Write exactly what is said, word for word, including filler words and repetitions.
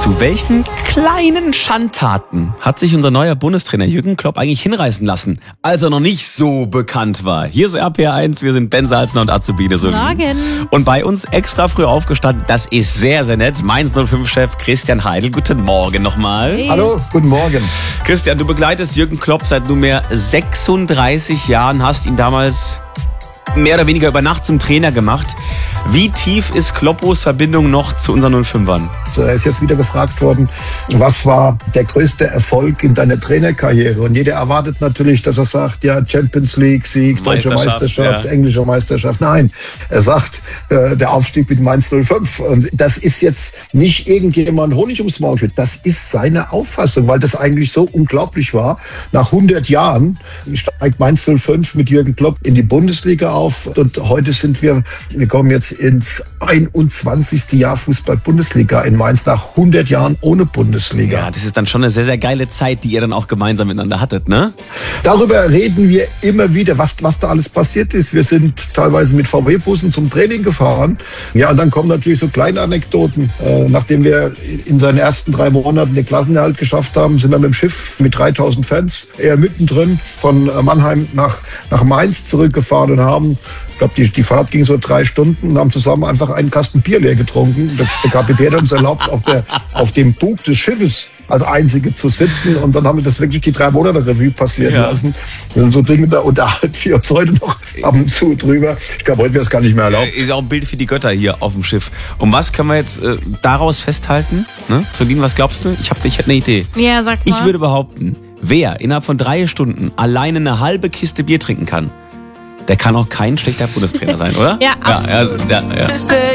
Zu welchen kleinen Schandtaten hat sich unser neuer Bundestrainer Jürgen Klopp eigentlich hinreißen lassen, als er noch nicht so bekannt war? Hier ist R P R eins, wir sind Ben Salzner und Azubide Solin. Morgen. Und bei uns extra früh aufgestanden, das ist sehr, sehr nett, Mainz null fünf-Chef Christian Heidel. Guten Morgen nochmal. Hey. Hallo, guten Morgen. Christian, du begleitest Jürgen Klopp seit nunmehr sechsunddreißig Jahren, hast ihn damals mehr oder weniger über Nacht zum Trainer gemacht. Wie tief ist Kloppos Verbindung noch zu unseren null fünfern? Er ist jetzt wieder gefragt worden, was war der größte Erfolg in deiner Trainerkarriere? Und jeder erwartet natürlich, dass er sagt, ja, Champions League, Sieg, deutsche Meisterschaft, Meisterschaft, ja. englische Meisterschaft. Nein, er sagt, äh, der Aufstieg mit Mainz null fünf. Und das ist jetzt nicht irgendjemand Honig ums Maul führt. Das ist seine Auffassung, weil das eigentlich so unglaublich war. Nach hundert Jahren steigt Mainz null fünf mit Jürgen Klopp in die Bundesliga auf. Und heute sind wir, wir kommen jetzt ins einundzwanzigste Jahr Fußball-Bundesliga in Mainz, nach hundert Jahren ohne Bundesliga. Ja, das ist dann schon eine sehr, sehr geile Zeit, die ihr dann auch gemeinsam miteinander hattet, ne? Darüber reden wir immer wieder, was, was da alles passiert ist. Wir sind teilweise mit V W-Bussen zum Training gefahren. Ja, und dann kommen natürlich so kleine Anekdoten. Äh, nachdem wir in seinen ersten drei Monaten den Klassenerhalt geschafft haben, sind wir mit dem Schiff mit dreitausend Fans eher mittendrin von Mannheim nach, nach Mainz zurückgefahren und haben, ich glaube, die, die Fahrt ging so drei Stunden und haben zusammen einfach einen Kasten Bier leer getrunken. Der, der Kapitän hat uns erlaubt, auf, der, auf dem Bug des Schiffes als Einzige zu sitzen. Und dann haben wir das wirklich die drei Monate Revue passieren Ja. lassen. Das sind so Dinge, da unterhalten wir uns heute noch ab und zu drüber. Ich glaube, heute wäre es gar nicht mehr erlaubt. Ist ja auch ein Bild für die Götter hier auf dem Schiff. Und was können wir jetzt äh, daraus festhalten? Ne? Solin, was glaubst du? Ich, hab, ich hätte eine Idee. Ja, sag mal. Ich würde behaupten, wer innerhalb von drei Stunden alleine eine halbe Kiste Bier trinken kann, der kann auch kein schlechter Bundestrainer sein, oder? Ja, ja, ja, ja, ja. Stay